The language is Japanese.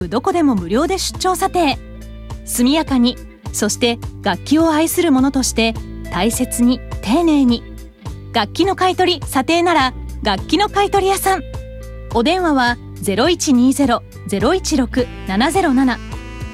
どこでも無料で出張査定。速やかに、そして楽器を愛する者として大切に丁寧に。楽器の買い取り査定なら楽器の買取屋さん。お電話は 0120-016-707